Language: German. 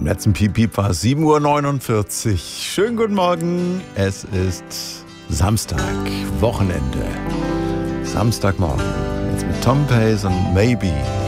letzten Piep Piep war es 7:49 Uhr. Schönen guten Morgen. Es ist Samstag, Wochenende. Samstagmorgen. Jetzt mit Tom Pace und Maybe.